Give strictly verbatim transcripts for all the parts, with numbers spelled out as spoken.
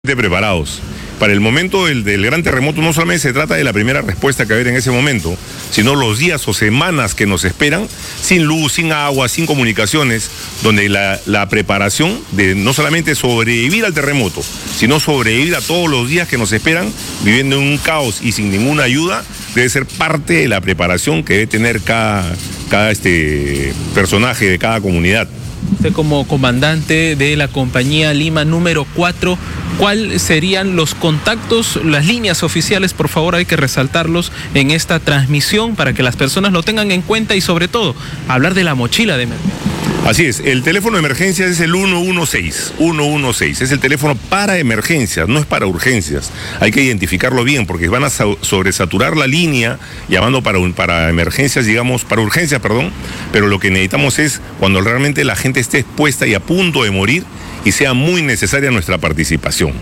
preparados. Para el momento del, del gran terremoto no solamente se trata de la primera respuesta que va a haber en ese momento, sino los días o semanas que nos esperan, sin luz, sin agua, sin comunicaciones, donde la, la preparación de no solamente sobrevivir al terremoto, sino sobrevivir a todos los días que nos esperan, viviendo en un caos y sin ninguna ayuda, debe ser parte de la preparación que debe tener cada, cada este, personaje de cada comunidad. Usted como comandante de la compañía Lima número cuatro, ¿cuáles serían los contactos, las líneas oficiales? Por favor, hay que resaltarlos en esta transmisión para que las personas lo tengan en cuenta y sobre todo, hablar de la mochila de emergencia. Así es, el teléfono de emergencias es el uno uno seis, uno uno seis, es el teléfono para emergencias, no es para urgencias. Hay que identificarlo bien porque van a sobresaturar la línea llamando para, para emergencias, digamos, para urgencias, perdón, pero lo que necesitamos es cuando realmente la gente esté expuesta y a punto de morir y sea muy necesaria nuestra participación.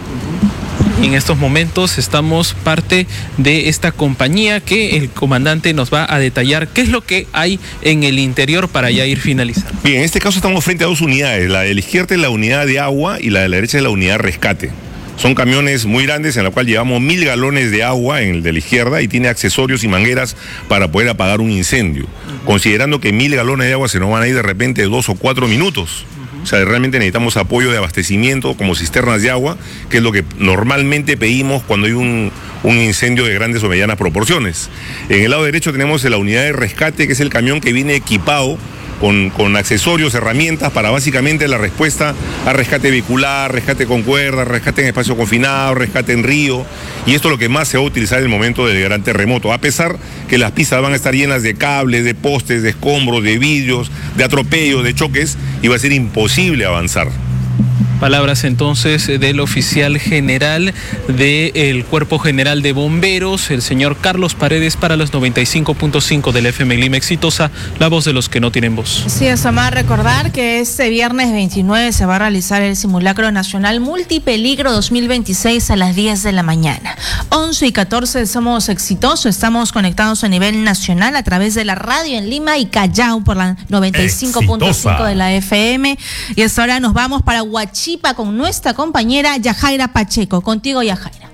En estos momentos estamos parte de esta compañía que el comandante nos va a detallar qué es lo que hay en el interior para ya ir finalizando. Bien, en este caso estamos frente a dos unidades, la de la izquierda es la unidad de agua y la de la derecha es la unidad de rescate. Son camiones muy grandes en la cual llevamos mil galones de agua en el de la izquierda y tiene accesorios y mangueras para poder apagar un incendio. Uh-huh. Considerando que mil galones de agua se nos van a ir de repente dos o cuatro minutos. O sea, realmente necesitamos apoyo de abastecimiento como cisternas de agua, que es lo que normalmente pedimos cuando hay un, un incendio de grandes o medianas proporciones. En el lado derecho tenemos la unidad de rescate, que es el camión que viene equipado con, con accesorios, herramientas para básicamente la respuesta a rescate vehicular, rescate con cuerda, rescate en espacio confinado, rescate en río. Y esto es lo que más se va a utilizar en el momento del gran terremoto, a pesar que las pistas van a estar llenas de cables, de postes, de escombros, de vidrios, de atropellos, de choques, y va a ser imposible avanzar. Palabras entonces del oficial general del Cuerpo General de Bomberos, el señor Carlos Paredes, para los noventa y cinco punto cinco del F M Lima Exitosa, la voz de los que no tienen voz. Sí, es más recordar que este viernes veintinueve se va a realizar el simulacro nacional Multipeligro dos mil veintiséis a las diez de la mañana. once y catorce somos exitosos, estamos conectados a nivel nacional a través de la radio en Lima y Callao por la noventa y cinco punto cinco de la F M. Y hasta ahora nos vamos para Huachipa con nuestra compañera Yajaira Pacheco. Contigo, Yajaira.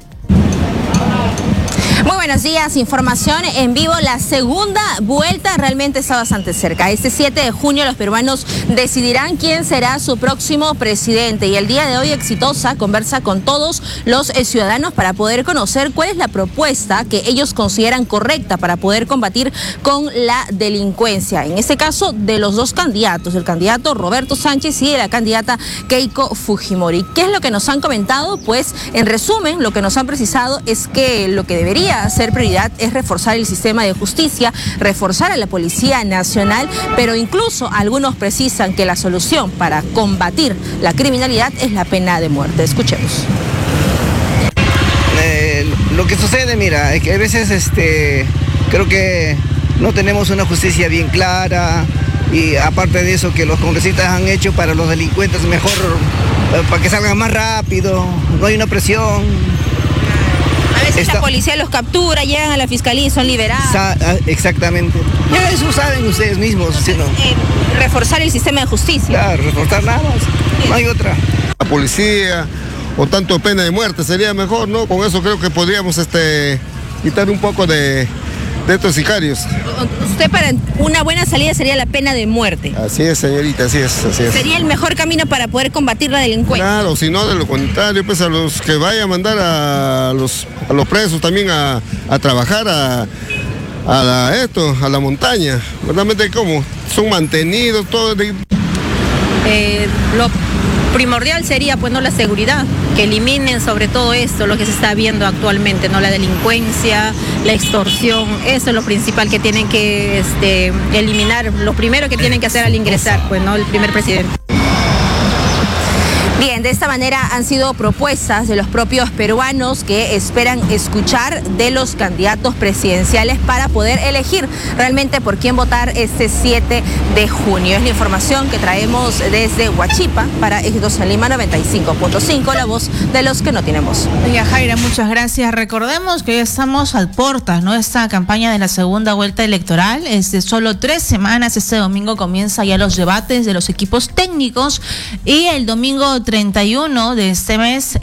Muy buenos días, información en vivo. La segunda vuelta realmente está bastante cerca. Este siete de junio los peruanos decidirán quién será su próximo presidente y el día de hoy Exitosa conversa con todos los ciudadanos para poder conocer cuál es la propuesta que ellos consideran correcta para poder combatir con la delincuencia. En este caso, de los dos candidatos, el candidato Roberto Sánchez y de la candidata Keiko Fujimori. ¿Qué es lo que nos han comentado? Pues, en resumen, lo que nos han precisado es que lo que debería ser prioridad es reforzar el sistema de justicia, reforzar a la Policía Nacional, pero incluso algunos precisan que la solución para combatir la criminalidad es la pena de muerte. Escuchemos. Eh, lo que sucede, mira, es que a veces este, creo que no tenemos una justicia bien clara y aparte de eso que los congresistas han hecho para los delincuentes mejor, para que salgan más rápido, no hay una presión. A veces Esta... la policía los captura, llegan a la fiscalía y son liberados. Sa exactamente. Ya eso saben ustedes mismos. Entonces, ¿no? eh, reforzar el sistema de justicia. Claro, reforzar nada más. No hay otra. La policía o tanto pena de muerte sería mejor, ¿no? Con eso creo que podríamos este, quitar un poco de, de estos sicarios. Usted para una buena salida sería la pena de muerte. Así es, señorita, así es, así es. Sería el mejor camino para poder combatir la delincuencia. Claro, si no, de lo contrario, pues a los que vayan a mandar a los, a los presos también a, a trabajar a, a la, esto, a la montaña. Realmente, ¿cómo? Son mantenidos, todo. De... Eh, lo primordial sería, pues, no la seguridad, que eliminen sobre todo esto, lo que se está viendo actualmente, no la delincuencia, la extorsión. Eso es lo principal que tienen que este, eliminar, lo primero que tienen que hacer al ingresar, pues, ¿no? El primer presidente. Bien, de esta manera han sido propuestas de los propios peruanos que esperan escuchar de los candidatos presidenciales para poder elegir realmente por quién votar este siete de junio. Es la información que traemos desde Huachipa para Exitosa Lima noventa y cinco punto cinco, la voz de los que no tienen voz. Oiga, Jaira, muchas gracias. Recordemos que ya estamos a puertas, ¿no? Esta campaña de la segunda vuelta electoral es de solo tres semanas. Este domingo comienza ya los debates de los equipos técnicos y el domingo treinta y uno de este mes